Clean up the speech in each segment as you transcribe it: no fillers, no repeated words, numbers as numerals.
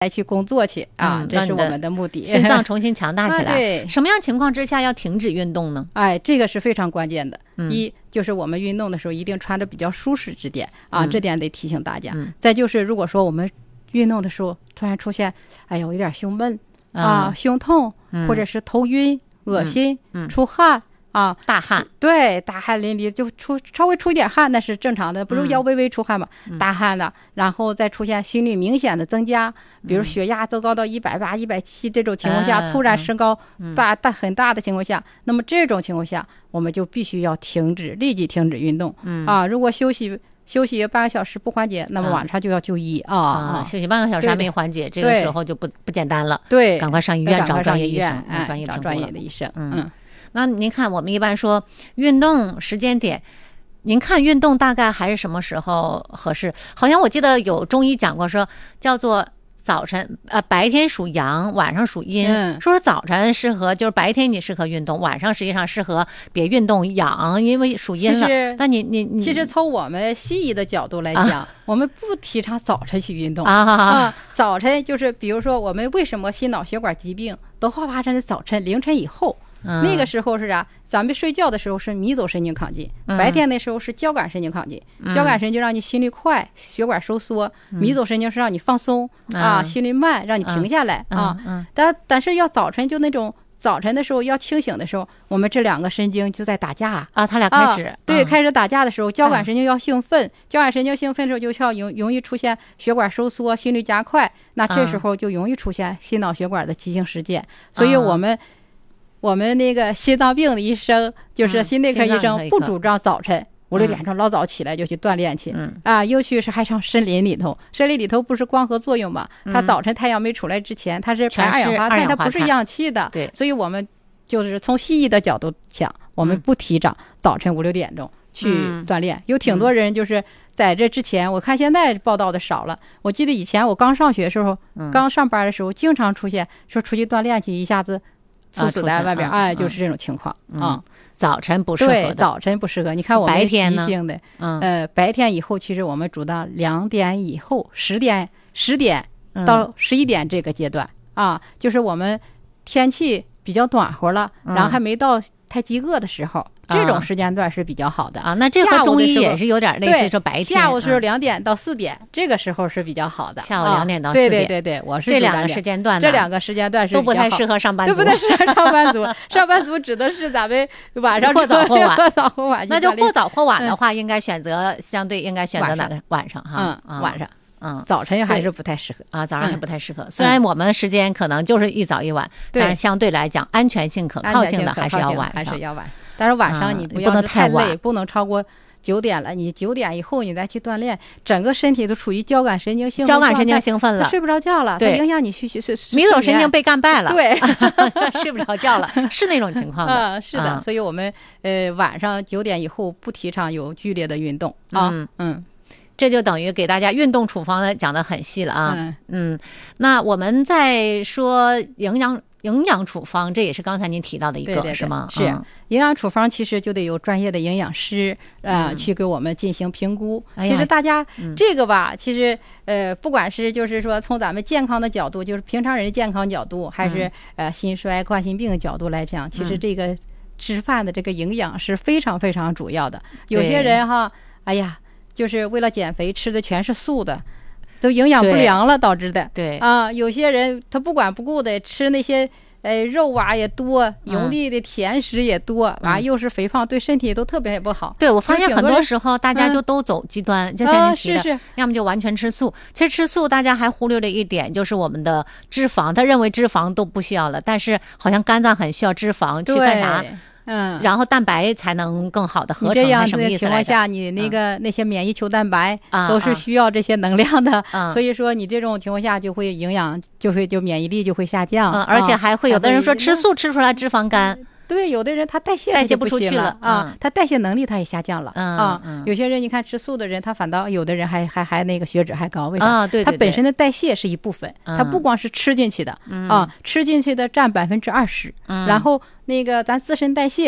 来去工作去啊，这是我们的目的。 心脏重新强大起来。 对， 什么样情况之下要停止运动呢？ 这个是非常关键的。一就是我们运动的时候一定穿着比较舒适之点啊，这点得提醒大家。再就是如果说我们运动的时候突然出现，有点胸闷啊、胸痛，或者是头晕、恶心、出汗。 大汗， 对，大汗淋漓，就稍微出一点汗那是正常的，不是要微微出汗嘛，大汗的，然后再出现心率明显的增加，比如血压增高到180、170这种情况下，突然升高很大的情况下，那么这种情况下我们就必须要立即停止运动。如果休息半个小时不缓解，那么晚上就要就医休息半个小时还没缓解，这个时候就不简单了。 对， 赶快上医院找专业医生， 找专业的医生。 那您看，我们一般说运动时间点，您看运动大概还是什么时候合适？好像我记得有中医讲过，说叫做早晨白天属阳，晚上属阴。说早晨适合，就是白天你适合运动，晚上实际上适合别运动阳，因为属阴了。那你其实从我们西医的角度来讲，我们不提倡早晨去运动早晨就是比如说我们为什么心脑血管疾病都好发生在早晨凌晨以后。那个时候是啥？咱们睡觉的时候是迷走神经亢进，白天的时候是交感神经亢进。交感神经让你心率快，血管收缩；迷走神经是让你放松心率慢，让你停下来但是要早晨就那种早晨的时候要清醒的时候，我们这两个神经就在打架他俩开始对开始打架的时候，交感神经要兴奋，交感神经兴奋的时候就容易出现血管收缩，心率加快，那这时候就容易出现心脑血管的急性事件。所以我们那个心脏病的医生，就是心内科医生，不主张早晨5、6点钟老早起来就去锻炼去尤其是还上森林里头，森林里头不是光合作用嘛，它早晨太阳没出来之前，它是排二氧化碳，它不是氧气的。 对， 所以我们就是从西医的角度讲，我们不提倡早晨5、6点钟去锻炼。有挺多人就是在这之前，我看现在报道的少了。我记得以前我刚上学的时候，刚上班的时候，经常出现说出去锻炼去，一下子猝死在外边就是这种情况早晨不适合的。 对，早晨不适合。你看我们白天呢？ 白天以后，其实我们主张2点以后，10点到11点这个阶段就是我们天气比较暖和了，然后还没到太饥饿的时候，这种时间段是比较好的那这和中医也是有点类似，说白天下午是2点到4点，这个时候是比较好的。 下午2点到4 点，对，我是这两个时间段， 这两个时间段是都不太适合上班族， 都不太适合上班族。上班族指的是咱们晚上或早或晚， 那就或早或晚的话，应该选择哪个晚上晚上。早晨还是不太适合早上是不太适合。虽然我们的时间可能就是一早一晚，但是相对来讲安全性可靠性的还是要晚上。 但是晚上你不要太累，不能超过9点了。你9点以后你再去锻炼，整个身体都处于交感神经兴奋了， 睡不着觉了， 对， 影响你迷走神经被干败了， 对睡不着觉了，是那种情况的是的。所以我们晚上9点以后不提倡有剧烈的运动这就等于给大家运动处方的讲得很细了那我们再说营养处方，这也是刚才您提到的一个， 对是吗？ 是营养处方，其实就得有专业的营养师去给我们进行评估。其实大家这个吧，其实不管是就是说从咱们健康的角度，就是平常人健康角度，还是心衰冠心病的角度来讲，其实这个吃饭的这个营养是非常非常主要的。有些人就是为了减肥吃的全是素的，都营养不良了导致的。 对有些人他不管不顾的吃那些肉也多，油腻的甜食也多，又是肥胖，对身体都特别不好。 对，我发现很多时候大家就都走极端，就像您提的，要么就完全吃素。其实吃素大家还忽略了一点，就是我们的脂肪，他认为脂肪都不需要了，但是好像肝脏很需要脂肪去干啥？然后蛋白才能更好的合成，是什么意思来着？ 情况下，你那些免疫球蛋白都是需要这些能量的，所以说你这种情况下就会营养就免疫力就会下降， 而且还会有的人说吃素吃出来脂肪肝。 对，有的人他代谢不出去了他代谢能力他也下降了有些人你看吃素的人，他反倒有的人还那个血脂还高，为啥？ 对， 他本身的代谢是一部分，他不光是吃进去的吃进去的占20%，然后那个咱自身代谢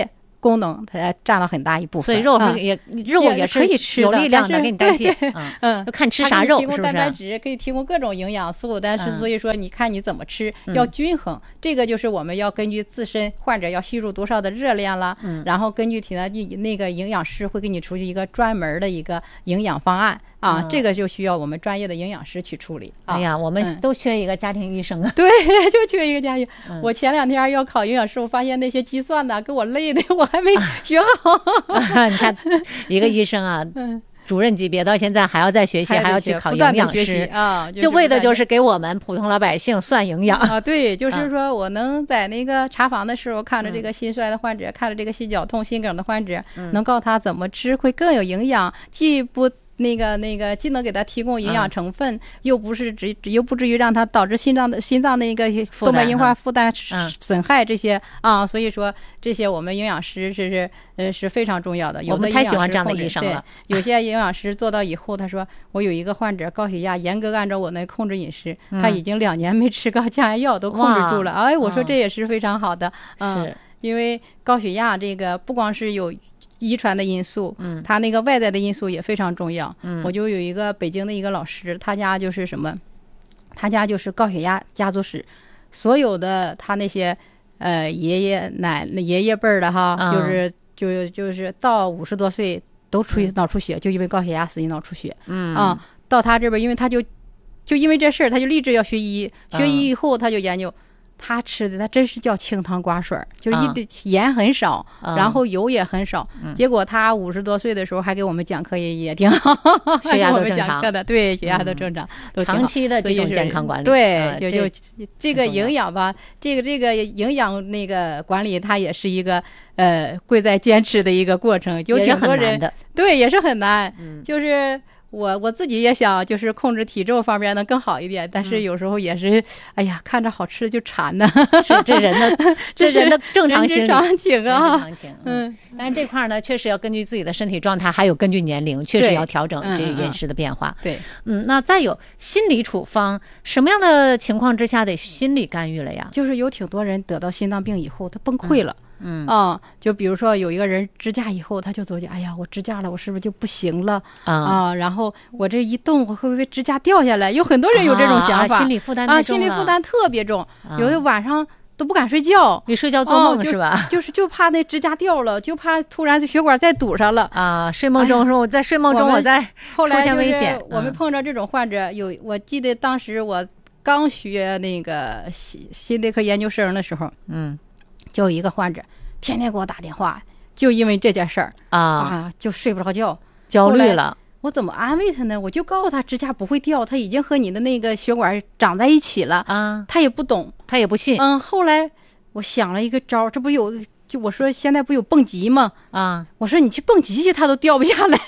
功能它占了很大一部分。 所以肉也是可以吃的， 有力量的，给你代谢。就看吃啥肉， 是不是？提供蛋白质，可以提供各种营养素，但是所以说你看你怎么吃，要均衡。这个就是我们要根据自身患者要吸入多少的热量了，然后根据体内那个营养师会给你出具一个专门的一个营养方案啊，这个就需要我们专业的营养师去处理。 哎呀，我们都缺一个家庭医生啊。 对，就缺一个家庭。我前2天要考营养师，我发现那些计算的给我累的，我还没学好。 你看，一个医生啊。主任级别到现在还要再学习，还要去考营养师啊， 就为的就是给我们普通老百姓算营养啊。对，就是说我能在那个查房的时候看着这个心衰的患者，看着这个心绞痛、心梗的患者，能告诉他怎么吃会更有营养，既不既能给他提供营养成分，又不至于让他导致心脏那个动脉硬化负担损害这些啊。所以说这些我们营养师是非常重要的。 我们太喜欢这样的医生了。 有些营养师做到以后，他说我有一个患者高血压，严格按照我那控制饮食，他已经2年没吃高降压药都控制住了。哎，我说这也是非常好的。 是因为高血压这个不光是有遗传的因素，他那个外在的因素也非常重要。我就有一个北京的一个老师，他家就是什么，他家就是高血压家族史，所有的他那些爷爷辈儿的哈，就是到50多岁都出脑出血，就因为高血压死因脑出血。到他这边，因为他就因为这事儿，他就立志要学医，学医以后他就研究。他吃的他真是叫清汤寡水，就是盐很少，然后油也很少。结果他50多岁的时候还给我们讲课，也挺好， 血压都正常的，对，血压都正常，都挺好。 长期的这种健康管理， 对，就这个营养吧，这个营养那个管理，它也是一个贵在坚持的一个过程，有挺多人对也是很难，就是。我自己也想，就是控制体重方面能更好一点，但是有时候也是，哎呀，看着好吃就馋呢。 是这人的正常心理常情啊。 但是这块呢，确实要根据自己的身体状态，还有根据年龄，确实要调整这个饮食的变化。 对， 那再有心理处方，什么样的情况之下得心理干预了呀？ 就是有挺多人得到心脏病以后，他崩溃了。就比如说有一个人支架以后，他就总觉得，哎呀，我支架了，我是不是就不行了啊？然后我这一动，我会不会支架掉下来？有很多人有这种想法， 心理负担太重了， 心理负担特别重，有的晚上都不敢睡觉， 你睡觉做梦是吧？ 就怕那支架掉了，就怕突然血管再堵上了啊！睡梦中说我在睡梦中我在出现危险。 我们碰着这种患者，我记得当时我刚学那个心内科研究生的时候，就有一个患者。天天给我打电话，就因为这件事儿就睡不着觉， 焦虑了。 我怎么安慰他呢？我就告诉他支架不会掉，他已经和你的那个血管长在一起了啊。他也不懂， 他也不信。 后来我想了一个招，这不有就我说现在不有蹦极吗？我说你去蹦极去，他都掉不下来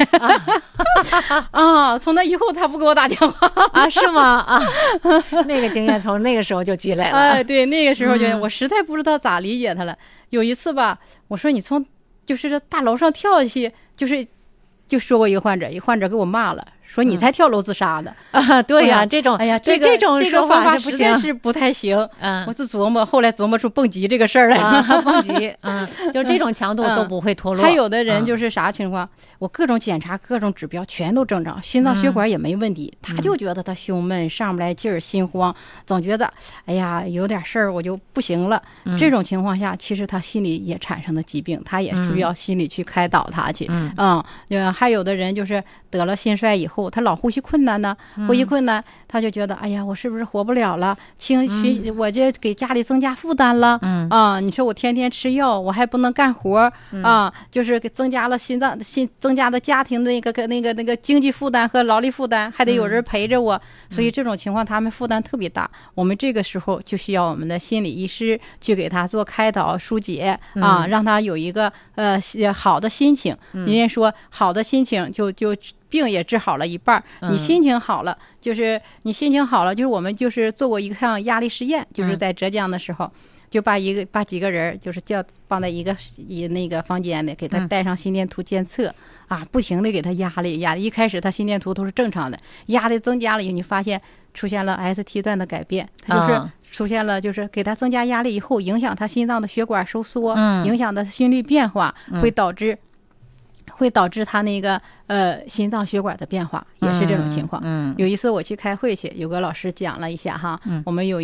从那以后他不给我打电话是吗？那个经验从那个时候就积累了。 对，那个时候就我实在不知道咋理解他了。有一次吧，我说你从就是这大楼上跳下去，就说过一个患者给我骂了，说你才跳楼自杀的对呀，这种这种说法实在是不太行。我就后来琢磨出蹦极这个事儿来蹦极就这种强度都不会脱落。 还有的人就是啥情况，我各种检查各种指标全都正常，心脏血管也没问题，他就觉得他胸闷上不来劲儿，心慌，总觉得哎呀有点事儿我就不行了。这种情况下，其实他心里也产生了疾病，他也需要心理去开导他去。还有的人就是得了心衰以后，他老呼吸困难呢，呼吸困难，他就觉得哎呀，我是不是活不了了？我这给家里增加负担了。你说我天天吃药，我还不能干活就是给增加了增加的家庭的那个经济负担和劳力负担，还得有人陪着我，所以这种情况他们负担特别大。我们这个时候就需要我们的心理医师去给他做开导疏解让他有一个好的心情。人家说好的心情就病也治好了一半，你心情好了，就是我们就是做过一项压力实验，就是在浙江的时候， 就把几个人就是放在那个房间里，给他带上心电图监测。不停的给他压力，一开始他心电图都是正常的，压力增加了以后，你发现出现了 ST 段的改变，他就是出现了，就是给他增加压力以后，影响他心脏的血管收缩，影响他心率变化，会导致他那个心脏血管的变化，也是这种情况。有一次我去开会去，有个老师讲了一下哈，我们有